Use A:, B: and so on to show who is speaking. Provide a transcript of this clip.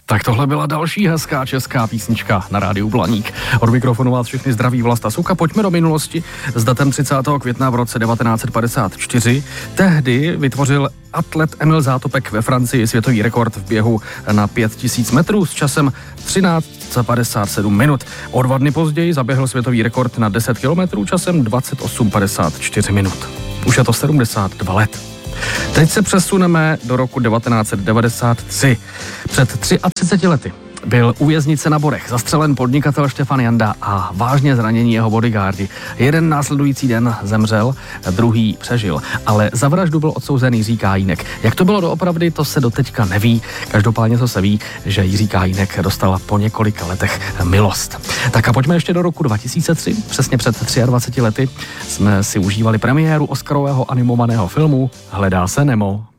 A: Tak tohle byla další hezká česká písnička na rádiu Blaník. Od mikrofonu vás všechny zdraví Vlasta Sucha. Pojďme do minulosti s datem 30. května v roce 1954. Tehdy vytvořil atlet Emil Zátopek ve Francii světový rekord v běhu na 5000 metrů s časem 13:57 minut. O 2 dny později zaběhl světový rekord na 10 kilometrů časem 28:54 minut. Už je to 72 let. Teď se přesuneme do roku 1993. Před 33 lety byl u věznice na Borech zastřelen podnikatel Štefan Janda a vážně zranění jeho bodyguardi. Jeden následující den zemřel, druhý přežil, ale za vraždu byl odsouzen Jiří Kajínek. Jak to bylo doopravdy, to se doteďka neví. Každopádně to se ví, že Jiří Kajínek dostal po několika letech milost. Tak a pojďme ještě do roku 2003. Přesně před 23 lety jsme si užívali premiéru oscarového animovaného filmu Hledá se Nemo.